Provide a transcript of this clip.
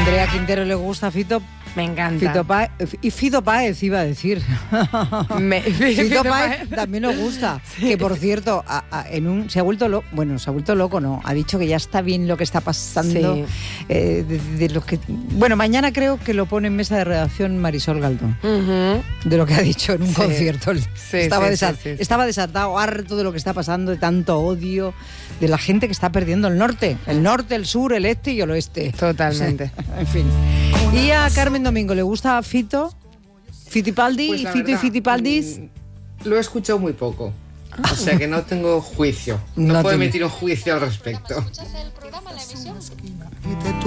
Andrea Quintero le gusta Fito. Me encanta. Fito Páez iba a decir. Fito Páez también nos gusta. Sí. Que por cierto, se ha vuelto loco. Bueno, se ha vuelto loco, no. Ha dicho que ya está bien lo que está pasando. Sí. De lo que. Bueno, mañana creo que lo pone en mesa de redacción Marisol Galdón. De lo que ha dicho en un concierto. Estaba desatado, harto de lo que está pasando, de tanto odio, de la gente que está perdiendo el norte. El norte, el sur, el este y el oeste. Totalmente. En fin. Y a Carmen Domingo, ¿le gusta Fito? ¿Fitipaldi? Pues ¿Fito y Fitipaldis? Lo he escuchado muy poco. O sea que no tengo juicio. No puedo emitir un juicio al respecto.